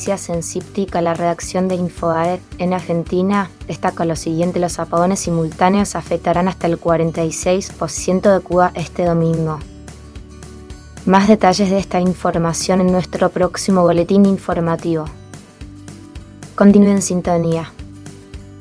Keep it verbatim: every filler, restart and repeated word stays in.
noticias en Cíptica, la redacción de InfoAed en Argentina destaca lo siguiente: los apagones simultáneos afectarán hasta el cuarenta y seis por ciento de Cuba este domingo. Más detalles de esta información en nuestro próximo boletín informativo. Continúe en sintonía.